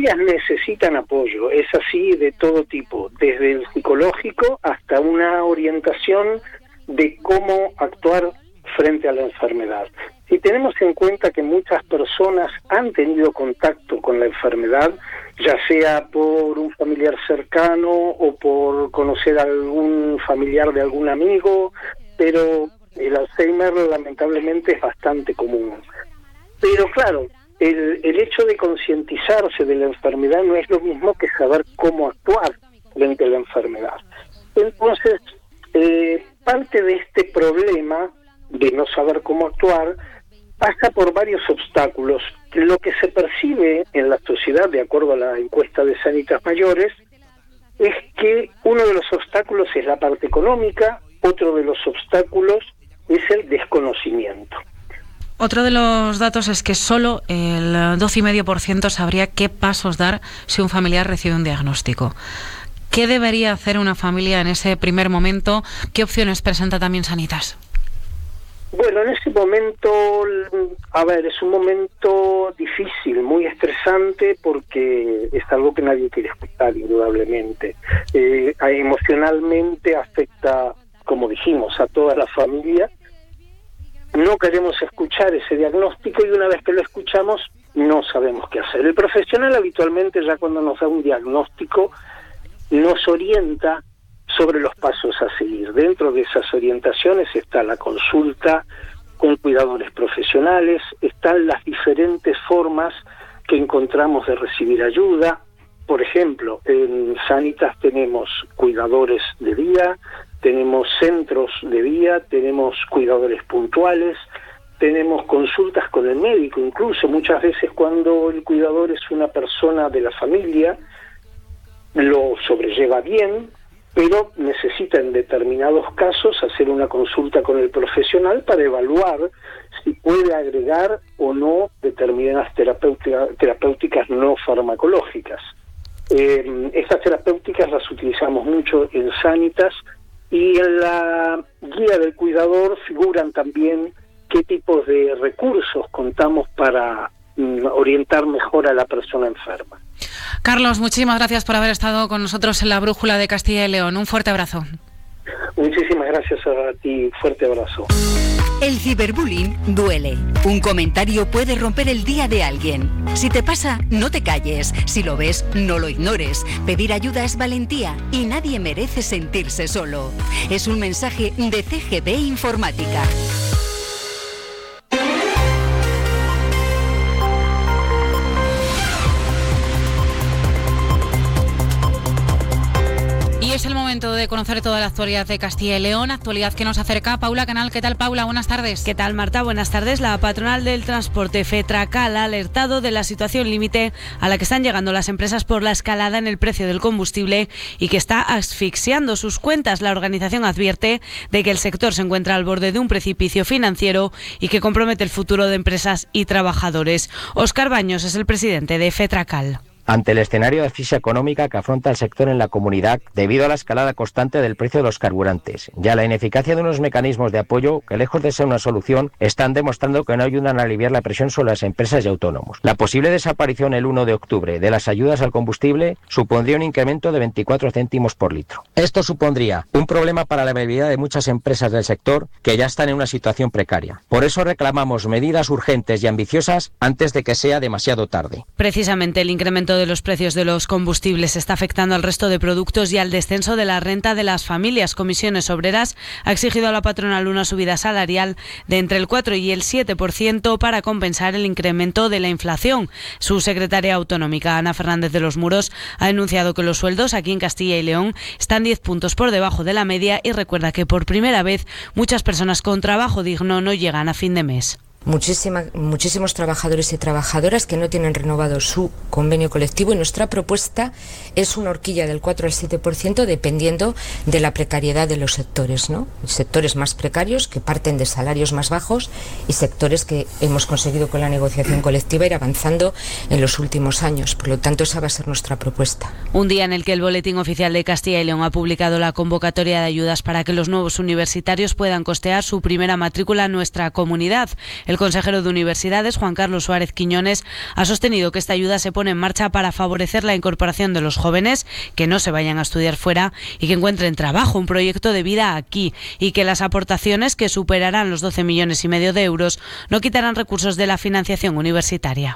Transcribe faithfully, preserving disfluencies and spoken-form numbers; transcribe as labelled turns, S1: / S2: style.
S1: familias necesitan apoyo, es así de todo tipo, desde el psicológico hasta una orientación de cómo actuar frente a la enfermedad. Si tenemos en cuenta que muchas personas han tenido contacto con la enfermedad, ya sea por un familiar cercano o por conocer a algún familiar de algún amigo, pero el Alzheimer lamentablemente es bastante común. Pero claro, el, el hecho de concientizarse de la enfermedad no es lo mismo que saber cómo actuar frente a la enfermedad. Entonces, eh, parte de este problema de no saber cómo actuar pasa por varios obstáculos. Lo que se percibe en la sociedad, de acuerdo a la encuesta de Sanitas Mayores, es que uno de los obstáculos es la parte económica, otro de los obstáculos es el desconocimiento.
S2: Otro de los datos es que solo el doce coma cinco por ciento sabría qué pasos dar si un familiar recibe un diagnóstico. ¿Qué debería hacer una familia en ese primer momento? ¿Qué opciones presenta también Sanitas?
S1: Bueno, en ese momento, a ver, es un momento difícil, muy estresante, porque es algo que nadie quiere escuchar, indudablemente. Eh, emocionalmente afecta, como dijimos, a toda la familia. No queremos escuchar ese diagnóstico y una vez que lo escuchamos, no sabemos qué hacer. El profesional habitualmente, ya cuando nos da un diagnóstico, nos orienta sobre los pasos a seguir. Dentro de esas orientaciones está la consulta con cuidadores profesionales, están las diferentes formas que encontramos de recibir ayuda. Por ejemplo, en Sanitas tenemos cuidadores de día, tenemos centros de día, tenemos cuidadores puntuales, tenemos consultas con el médico, incluso muchas veces cuando el cuidador es una persona de la familia, lo sobrelleva bien, pero necesita en determinados casos hacer una consulta con el profesional para evaluar si puede agregar o no determinadas terapéutica, terapéuticas no farmacológicas. Eh, estas terapéuticas las utilizamos mucho en Sanitas y en la guía del cuidador figuran también qué tipos de recursos contamos para mm, orientar mejor a la persona enferma.
S2: Carlos, muchísimas gracias por haber estado con nosotros en la Brújula de Castilla y León. Un fuerte abrazo.
S1: Muchísimas gracias a ti. Fuerte abrazo.
S3: El ciberbullying duele. Un comentario puede romper el día de alguien. Si te pasa, no te calles. Si lo ves, no lo ignores. Pedir ayuda es valentía y nadie merece sentirse solo. Es un mensaje de C G B Informática.
S2: Es el momento de conocer toda la actualidad de Castilla y León, actualidad que nos acerca Paula Canal. ¿Qué tal, Paula? Buenas tardes.
S4: ¿Qué tal, Marta? Buenas tardes. La patronal del transporte FETRACAL ha alertado de la situación límite a la que están llegando las empresas por la escalada en el precio del combustible y que está asfixiando sus cuentas. La organización advierte de que el sector se encuentra al borde de un precipicio financiero y que compromete el futuro de empresas y trabajadores. Óscar Baños es el presidente de FETRACAL.
S5: Ante el escenario de asfixia económica que afronta el sector en la comunidad debido a la escalada constante del precio de los carburantes y a la ineficacia de unos mecanismos de apoyo que, lejos de ser una solución, están demostrando que no ayudan a aliviar la presión sobre las empresas y autónomos. La posible desaparición el uno de octubre de las ayudas al combustible supondría un incremento de veinticuatro céntimos por litro. Esto supondría un problema para la viabilidad de muchas empresas del sector que ya están en una situación precaria. Por eso reclamamos medidas urgentes y ambiciosas antes de que sea demasiado tarde.
S4: Precisamente el incremento de los precios de los combustibles está afectando al resto de productos y al descenso de la renta de las familias. Comisiones Obreras ha exigido a la patronal una subida salarial de entre el cuatro y el siete por ciento para compensar el incremento de la inflación. Su secretaria autonómica, Ana Fernández de los Muros, ha denunciado que los sueldos aquí en Castilla y León están diez puntos por debajo de la media y recuerda que por primera vez muchas personas con trabajo digno no llegan a fin de mes.
S6: Muchísima, muchísimos trabajadores y trabajadoras que no tienen renovado su convenio colectivo y nuestra propuesta es una horquilla del cuatro al siete por ciento dependiendo de la precariedad de los sectores, ¿no? Sectores más precarios que parten de salarios más bajos y sectores que hemos conseguido con la negociación colectiva ir avanzando en los últimos años. Por lo tanto, esa va a ser nuestra propuesta.
S4: Un día en el que el Boletín Oficial de Castilla y León ha publicado la convocatoria de ayudas para que los nuevos universitarios puedan costear su primera matrícula en nuestra comunidad. El El consejero de Universidades, Juan Carlos Suárez Quiñones, ha sostenido que esta ayuda se pone en marcha para favorecer la incorporación de los jóvenes que no se vayan a estudiar fuera y que encuentren trabajo, un proyecto de vida aquí, y que las aportaciones, que superarán los doce millones y medio de euros, no quitarán recursos de la financiación universitaria.